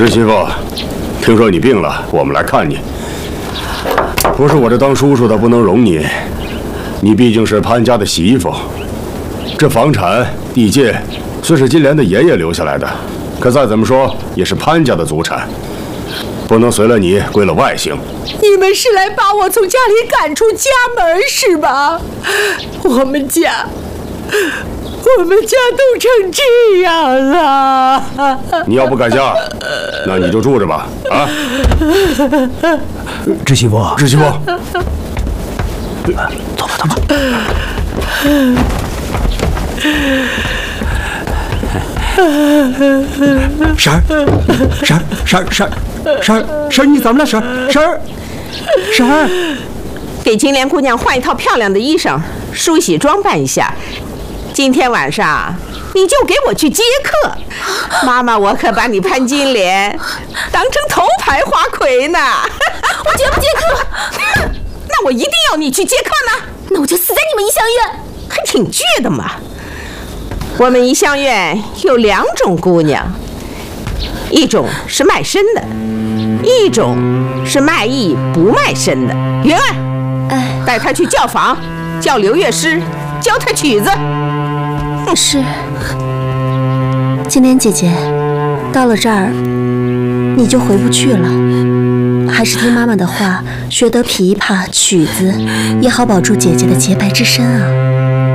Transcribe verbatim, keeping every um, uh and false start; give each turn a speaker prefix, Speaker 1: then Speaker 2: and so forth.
Speaker 1: 侄媳妇，听说你病了，我们来看你。不是我这当叔叔的不能容你，你毕竟是潘家的媳妇。这房产地界虽是金莲的爷爷留下来的，可再怎么说也是潘家的祖产，不能随了你归了外姓。
Speaker 2: 你们是来把我从家里赶出家门是吧？我们家。 我们家都成这样了，
Speaker 1: 你要不改嫁，那你就住着吧。啊，
Speaker 3: 侄媳妇，
Speaker 1: 侄媳妇，
Speaker 3: 走吧，走吧。婶儿，婶儿，婶儿，婶儿，婶儿，婶儿，你怎么了？婶儿，婶儿，婶儿，
Speaker 4: 给金莲姑娘换一套漂亮的衣裳，梳洗装扮一下。 今天晚上你就给我去接客，妈妈我可把你潘金莲当成头牌花魁呢。
Speaker 5: 我绝不接客，
Speaker 4: 那我一定要你去接客呢。
Speaker 5: 那我就死在你们怡香院。
Speaker 4: 还挺倔的嘛。我们怡香院有两种姑娘，一种是卖身的，一种是卖艺不卖身的。云儿，
Speaker 5: 哎，
Speaker 4: 带她去教坊，叫刘乐师教她曲子。
Speaker 5: 是，金莲姐姐，到了这儿，你就回不去了，还是听妈妈的话，学得琵琶曲子，也好保住姐姐的洁白之身啊。